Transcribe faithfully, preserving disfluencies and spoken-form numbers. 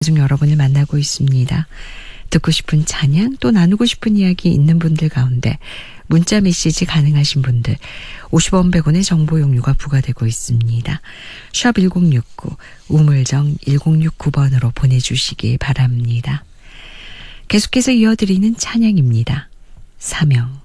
지금 여러분을 만나고 있습니다. 듣고 싶은 찬양 또 나누고 싶은 이야기 있는 분들 가운데 문자 메시지 가능하신 분들 오십 원 백 원의 정보 용료가 부과되고 있습니다. 샵 일공육구 우물정 일공육구 번으로 보내주시기 바랍니다. 계속해서 이어드리는 찬양입니다. 사명.